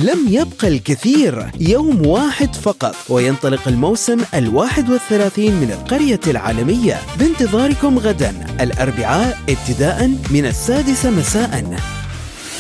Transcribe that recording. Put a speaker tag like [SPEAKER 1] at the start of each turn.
[SPEAKER 1] لم يبق الكثير، يوم واحد فقط وينطلق الموسم 31 من القرية العالمية. بانتظاركم غدا الأربعاء ابتداء من 6 مساء.